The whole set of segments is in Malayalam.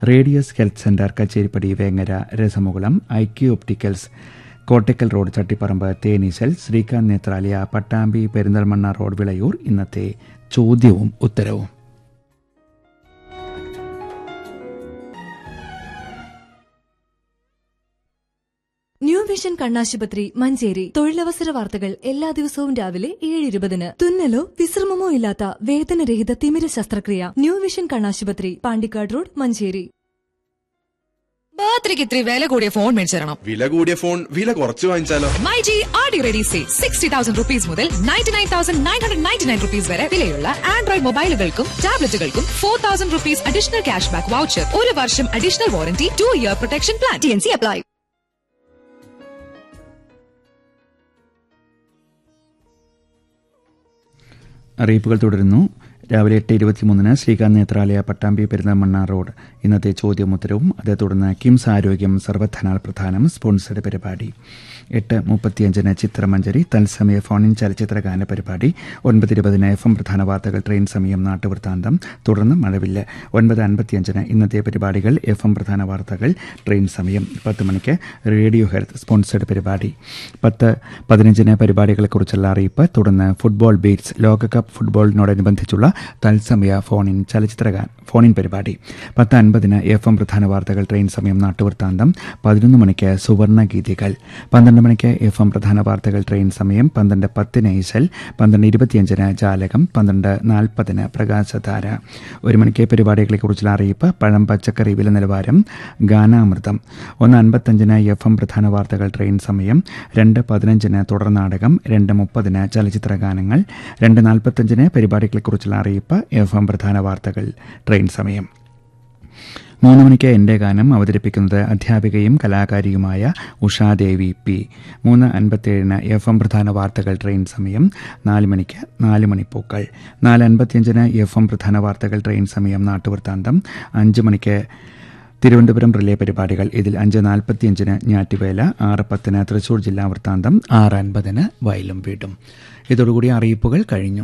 Radius health centre Kacheripadi Vengara രസമുകുളം IQ opticals Kottakkal road Chattiparamba തേനീശൽ Srikanth Nethralaya Pattambi Perinthalmanna road Vilayur ഇന്നത്തെ ചോദ്യവും ഉത്തരവും. ന്യൂ വിഷൻ കണ്ണാശുപത്രി മഞ്ചേരി തൊഴിലവസര വാർത്തകൾ എല്ലാ ദിവസവും രാവിലെ 7:20. തുന്നലോ വിശ്രമമോ ഇല്ലാത്ത വേദനരഹിത തിമിര ശസ്ത്രക്രിയ. ന്യൂ വിഷൻ കണ്ണാശുപത്രി പാണ്ടിക്കാട് റോഡ് മഞ്ചേരി. ബർത്ത്ഡേക്ക് ഇത്തിരി വില കൂടിയ ഫോൺ മേടിച്ചു തരണം. വില കൂടിയ ഫോൺ വില കുറച്ച് വാങ്ങിച്ചാലോ? MyG RD ready say 60,000 rupees മുതൽ 99,999 rupees വരെ വിലയുള്ള Android മൊബൈലുകൾക്കും ടാബ്ലറ്റുകൾക്കും 4,000 rupees additional cash back voucher, 1 വർഷം additional warranty, 2-year protection plan. TNC apply. അറിയിപ്പുകൾ തുടരുന്നു. രാവിലെ 8:23 ശ്രീകാന്ത് നേത്രാലയ പട്ടാമ്പി പെരിന്തൽമണ്ണ റോഡ് ഇന്നത്തെ ചോദ്യം ഉത്തരവും. അതേ തുടർന്ന് കിംസ് ആരോഗ്യം സർവധനാൽ പ്രധാനം സ്പോൺസർഡ് പരിപാടി. 8:35 ചിത്രമഞ്ജരി തത്സമയ ഫോണിൻ ചലച്ചിത്ര ഗാന പരിപാടി. 9:20 FM പ്രധാന വാർത്തകൾ ട്രെയിൻ സമയം നാട്ടുവൃത്താന്തം, തുടർന്ന് മഴവില്ല്. 9:55 ഇന്നത്തെ പരിപാടികൾ FM പ്രധാന വാർത്തകൾ ട്രെയിൻ സമയം. 10 മണിക്ക് റേഡിയോ ഹെൽത്ത് സ്പോൺസർഡ് പരിപാടി. 10:15 പരിപാടികളെക്കുറിച്ചുള്ള അറിയിപ്പ്, തുടർന്ന് ഫുട്ബോൾ ബീറ്റ്സ് ലോകകപ്പ് ഫുട്ബോളിനോടനുബന്ധിച്ചുള്ള തത്സമയ ഫോണിൻ പരിപാടി. 10:50 FM പ്രധാന വാർത്തകൾ ട്രെയിൻ സമയം നാട്ടുവൃത്താന്തം. 11 മണിക്ക് സുവർണ ഗീതികൾ. 12 മണിക്ക് FM പ്രധാന വാർത്തകൾ ട്രെയിൻ സമയം. 12:10 ഇശൽ. 12:25 ജാലകം. 12:40 പ്രകാശധാര. 1 മണിക്ക് പരിപാടികളെക്കുറിച്ചുള്ള അറിയിപ്പ്, പഴം പച്ചക്കറി വില നിലവാരം, ഗാനാമൃതം. 1:55 FM പ്രധാന വാർത്തകൾ ട്രെയിൻ സമയം. 2:15 തുടർനാടകം. 2:30 ചലച്ചിത്ര ഗാനങ്ങൾ. 2:45 പരിപാടികളെക്കുറിച്ചുള്ള അറിയിപ്പ്, FM പ്രധാന വാർത്തകൾ ട്രെയിൻ സമയം. 3 മണിക്ക് എൻ്റെ ഗാനം അവതരിപ്പിക്കുന്നത് അധ്യാപികയും കലാകാരിയുമായ ഉഷാദേവി പി. 3:57 FM പ്രധാന വാർത്തകൾ ട്രെയിൻ സമയം. 4 മണിക്ക് 4 മണിപ്പൂക്കൾ. 4:55 FM പ്രധാന വാർത്തകൾ ട്രെയിൻ സമയം നാട്ടുവൃത്താന്തം. 5 മണിക്ക് തിരുവനന്തപുരം റിലേ പരിപാടികൾ. ഇതിൽ 5:45 ഞാറ്റുവേല, 6:10 തൃശൂർ ജില്ലാ വൃത്താന്തം, 6:50 വയലും വീടും. ഇതോടുകൂടി അറിയിപ്പുകൾ കഴിഞ്ഞു.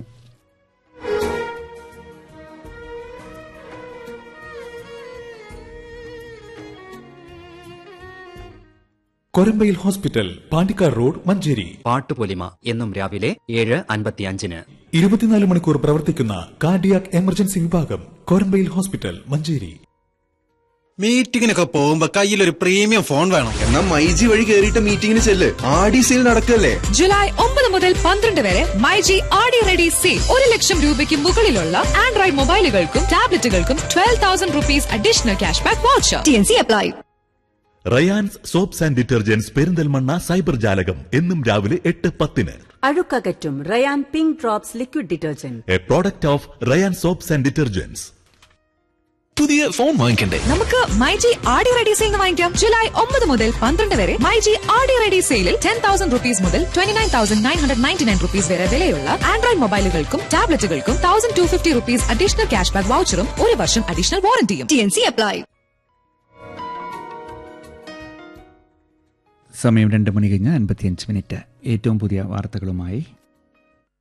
Korambayil hospital Pandikkad road Manjeri. പാട്ടുപൊലിമ എന്നും രാവിലെ 7:55. 24 മണിക്കൂർ പ്രവർത്തിക്കുന്ന കാർഡിയാക് എമർജൻസി വിഭാഗം കൊരമ്പയിൽ ഹോസ്പിറ്റൽ മഞ്ചേരി. മീറ്റിങ്ങിനൊക്കെ പോകുമ്പോ കയ്യിലൊരു പ്രീമിയം ഫോൺ വേണം. എന്നാ മൈജി വഴി കേറിയിട്ട് മീറ്റിംഗിന് ചെല്ല്. ആർഡി സെയിൽ നടക്കല്ലേ. ജൂലൈ 9 മുതൽ 12 വരെ മൈജി ആർഡി റെഡി സെയിൽ. 1 ലക്ഷം രൂപയ്ക്ക് മുകളിലുള്ള Android മൊബൈലുകൾക്കും ടാബ്ലറ്റുകൾക്കും 12,000 rupees additional cash back voucher. TNC apply. Rayan's soaps and detergents Perinthalmanna cyber ജാലകം എന്നും രാവിലെ 8:10. അഴുക്കകറ്റും Ryan pink drops liquid detergent, A product of Ryan soaps and detergents. പുതിയ ഫോൺ വാങ്ങിക്കണ്ടേ? നമുക്ക് മൈജി ആർഡി റെഡി സെയിൽ വാങ്ങിക്കാം. ജൂലൈ 9 മുതൽ 12 വരെ മൈജി ആർഡി റെഡി സെയിലിൽ 10,000 rupees മുതൽ 29,999 rupees വരെ വിലയുള്ള Android മൊബൈലുകൾക്കും ടാബ്ലറ്റുകൾക്കും 1,250 rupees additional cash back വൗച്ചറും 1 വർഷം അഡീഷണൽ വാറന്റിയും. TNC apply. സമയം 2:55 ഏറ്റവും പുതിയ വാർത്തകളുമായി